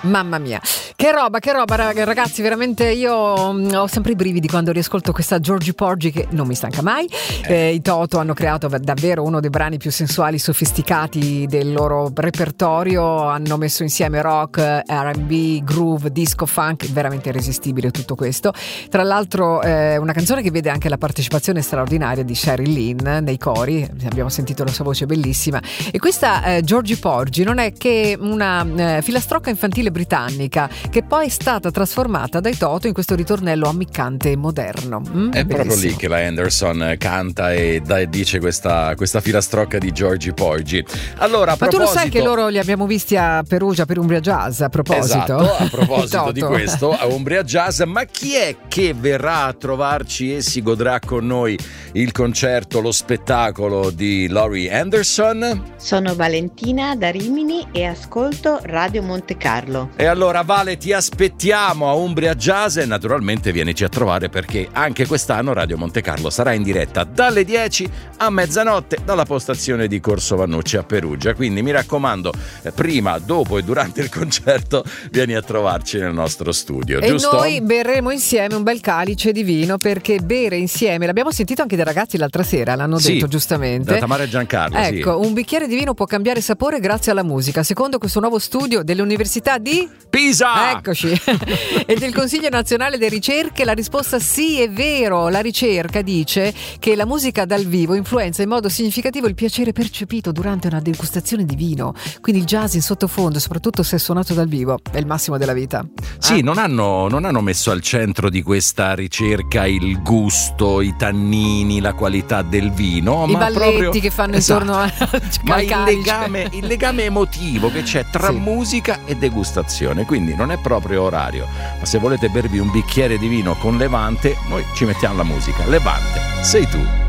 Mamma mia, che roba ragazzi, veramente io ho sempre i brividi quando riascolto questa Georgie Porgy che non mi stanca mai. I Toto hanno creato davvero uno dei brani più sensuali, sofisticati del loro repertorio, hanno messo insieme rock, R&B, groove, disco, funk, veramente irresistibile tutto questo. Tra l'altro una canzone che vede anche la partecipazione straordinaria di Sheryl Lynn nei cori, abbiamo sentito la sua voce bellissima, e questa Georgie Porgy non è che una filastrocca infantile britannica che poi è stata trasformata dai Toto in questo ritornello ammiccante e moderno. È bellissimo. proprio lì che la Anderson canta e dice questa filastrocca di Georgie Porgy. Allora, ma tu lo sai che loro li abbiamo visti a Perugia per Umbria Jazz, a proposito? Esatto, a proposito di questo, a Umbria Jazz. Ma chi è che verrà a trovarci e si godrà con noi il concerto, lo spettacolo di Laurie Anderson? Sono Valentina da Rimini e ascolto Radio Monte Carlo. E allora Vale, ti aspettiamo a Umbria Jazz e naturalmente vienici a trovare, perché anche quest'anno Radio Monte Carlo sarà in diretta dalle 10 a mezzanotte dalla postazione di Corso Vannucci a Perugia. Quindi mi raccomando, prima, dopo e durante il concerto vieni a trovarci nel nostro studio, e giusto? noi berremo insieme un bel calice di vino, perché bere insieme, l'abbiamo sentito anche dai ragazzi l'altra sera, l'hanno detto giustamente, da Tamara e Giancarlo. Ecco, un bicchiere di vino può cambiare sapore grazie alla musica, secondo questo nuovo studio dell'Università di Pisa. Eccoci. E del Consiglio Nazionale delle Ricerche la risposta sì, è vero. La ricerca dice che la musica dal vivo influenza in modo significativo il piacere percepito durante una degustazione di vino, quindi il jazz in sottofondo, soprattutto se suonato dal vivo, è il massimo della vita. Sì, non hanno messo al centro di questa ricerca il gusto, i tannini, la qualità del vino, i ma balletti proprio, che fanno esatto, intorno al ma calice. il legame emotivo che c'è tra musica e degustazione, quindi non è proprio orario, ma se volete bervi un bicchiere di vino con Levante, noi ci mettiamo la musica. Levante, sei tu.